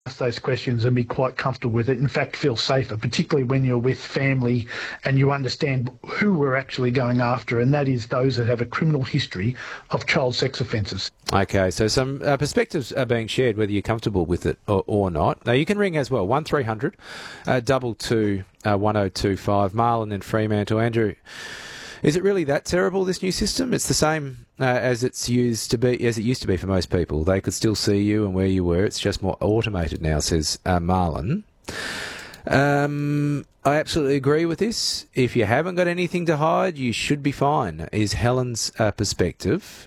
ask those questions and be quite comfortable with it. In fact, feel safer, particularly when you're with family and you understand who we're actually going after, and that is those that have a criminal history of child sex offences. Okay, so some perspectives are being shared, whether you're comfortable with it or not. Now, you can ring as well, 1300 22 1025. Marlon in Fremantle. Andrew, is it really that terrible, this new system? It's the same as it used to be for most people. They could still see you and where you were. It's just more automated now, says Marlon. I absolutely agree with this. If you haven't got anything to hide, you should be fine, is Helen's perspective.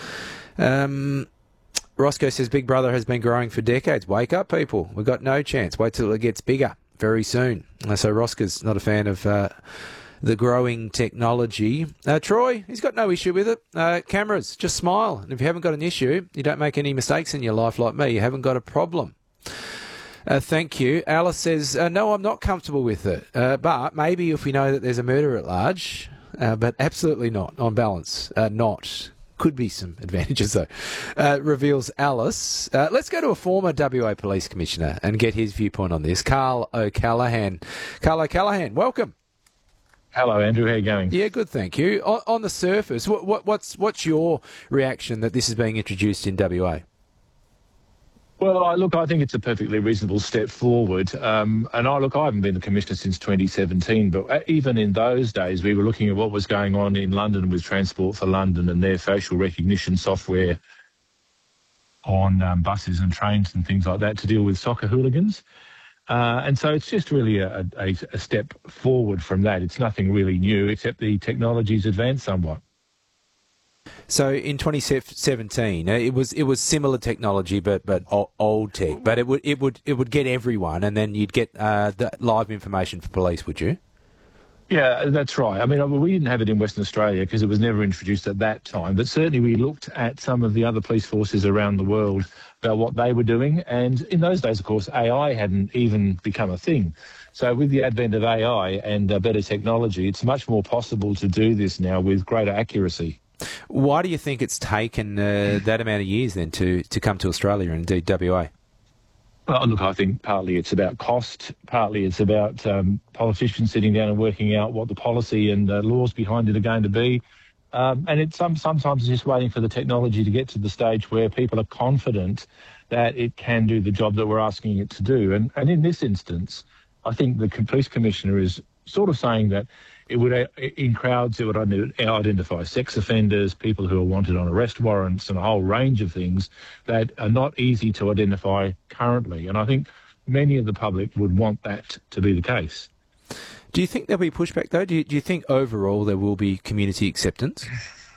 Roscoe says Big Brother has been growing for decades. Wake up, people. We've got no chance. Wait till it gets bigger very soon. So Roscoe's not a fan of the growing technology. Troy, he's got no issue with it. Cameras, just smile. And if you haven't got an issue, you don't make any mistakes in your life like me, you haven't got a problem. Thank you. Alice says, no, I'm not comfortable with it. But maybe if we know that there's a murder at large, but absolutely not, on balance, not. Could be some advantages, though, reveals Alice. Let's go to a former WA Police Commissioner and get his viewpoint on this. Carl O'Callaghan. Carl O'Callaghan, welcome. Hello, Andrew. How are you going? Yeah, good, thank you. On the surface, what's your reaction that this is being introduced in WA? Well, I think it's a perfectly reasonable step forward. I haven't been the Commissioner since 2017, but even in those days, we were looking at what was going on in London with Transport for London and their facial recognition software on buses and trains and things like that to deal with soccer hooligans. And so it's just really a step forward from that. It's nothing really new, except the technology's advanced somewhat. So in 2017, it was similar technology, but old tech. But it would get everyone, and then you'd get the live information for police, would you? Yeah, that's right. I mean, we didn't have it in Western Australia because it was never introduced at that time. But certainly we looked at some of the other police forces around the world about what they were doing. And in those days, of course, AI hadn't even become a thing. So with the advent of AI and better technology, it's much more possible to do this now with greater accuracy. Why do you think it's taken that amount of years then to come to Australia and indeed WA? Well, look, I think partly it's about cost, partly it's about politicians sitting down and working out what the policy and laws behind it are going to be. And it's sometimes it's just waiting for the technology to get to the stage where people are confident that it can do the job that we're asking it to do. And in this instance, I think the Police Commissioner is sort of saying that it would, in crowds, it would identify sex offenders, people who are wanted on arrest warrants, and a whole range of things that are not easy to identify currently. And I think many of the public would want that to be the case. Do you think there'll be pushback, though? Do you think overall there will be community acceptance?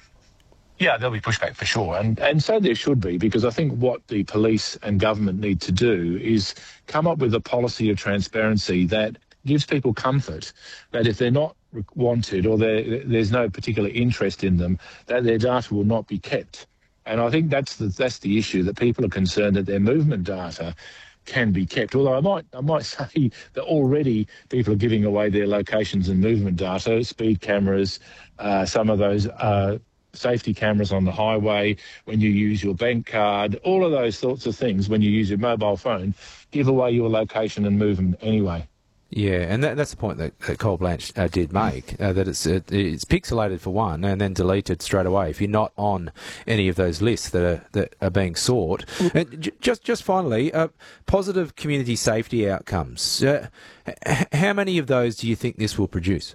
Yeah, there'll be pushback for sure. And so there should be, because I think what the police and government need to do is come up with a policy of transparency that gives people comfort that if they're not wanted or there's no particular interest in them, that their data will not be kept. And I think that's the issue, that people are concerned that their movement data can be kept. Although I might say that already people are giving away their locations and movement data, speed cameras, some of those safety cameras on the highway, when you use your bank card, all of those sorts of things, when you use your mobile phone, give away your location and movement anyway. Yeah, and that's the point that Cole Blanche did make, that it's pixelated for one and then deleted straight away if you're not on any of those lists that are being sought. And just finally, positive community safety outcomes. How many of those do you think this will produce?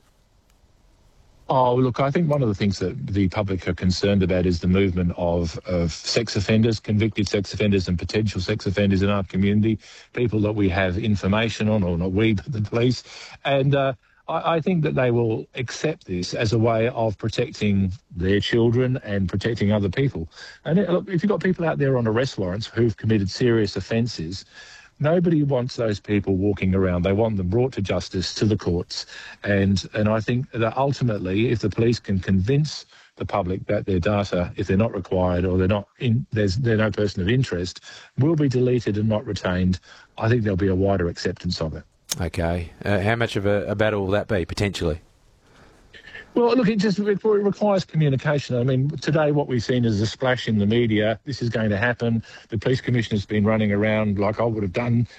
Oh, look, I think one of the things that the public are concerned about is the movement of sex offenders, convicted sex offenders and potential sex offenders in our community, people that we have information on, or not we, but the police. And I think that they will accept this as a way of protecting their children and protecting other people. And look, if you've got people out there on arrest warrants who've committed serious offences, nobody wants those people walking around. They want them brought to justice, to the courts. And I think that ultimately, if the police can convince the public that their data, if they're not required or they're no person of interest, will be deleted and not retained, I think there'll be a wider acceptance of it. Okay. How much of a battle will that be, potentially? Well, look, it requires communication. I mean, today what we've seen is a splash in the media. This is going to happen. The Police Commissioner's been running around like I would have done